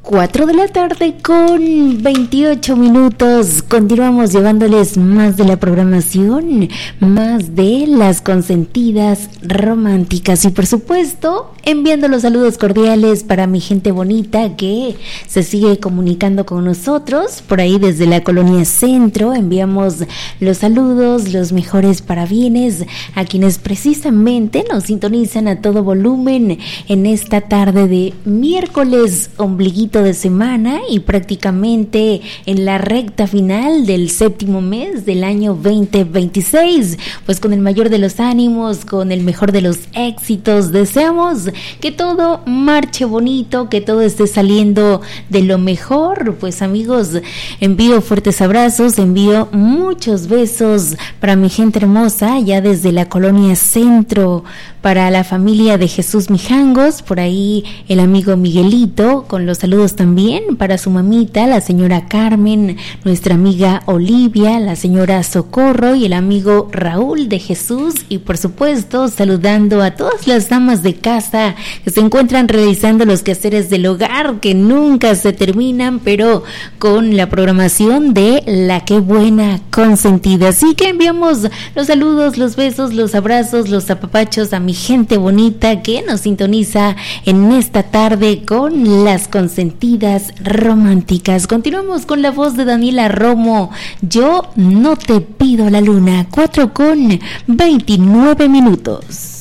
4 de la tarde con 28 minutos. Continuamos llevándoles más de la programación, más de las consentidas románticas y por supuesto enviando los saludos cordiales para mi gente bonita que se sigue comunicando con nosotros por ahí desde la Colonia Centro. Enviamos los saludos, los mejores parabienes a quienes precisamente nos sintonizan a todo volumen en esta tarde de miércoles ombliguito de semana y prácticamente en la recta final del séptimo mes del año 2026, pues con el mayor de los ánimos, con el mejor de los éxitos, deseamos que todo marche bonito, que todo esté saliendo de lo mejor. Pues amigos, envío fuertes abrazos, envío muchos besos para mi gente hermosa ya desde la Colonia Centro, para la familia de Jesús Mijangos, por ahí el amigo Miguelito, con los saludos también para su mamita, la señora Carmen, nuestra amiga Olivia, la señora Socorro y el amigo Raúl de Jesús, y por supuesto saludando a todas las damas de casa que se encuentran realizando los quehaceres del hogar que nunca se terminan, pero con la programación de La Qué Buena Consentida. Así que enviamos los saludos, los besos, los abrazos, los apapachos a mi gente bonita que nos sintoniza en esta tarde con las consentidas románticas. Continuamos con la voz de Daniela Romo, Yo no te pido la luna, 4 con 29 minutos.